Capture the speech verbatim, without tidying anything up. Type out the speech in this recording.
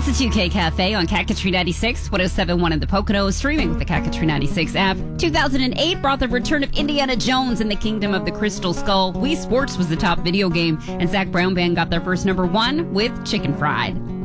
It's a two K Cafe on Cat Country ninety-six, one oh seven point one in the Poconos, streaming with the Cat Country ninety-six app. two thousand eight brought the return of Indiana Jones and the Kingdom of the Crystal Skull. Wii Sports was the top video game, and Zac Brown Band got their first number one with Chicken Fried.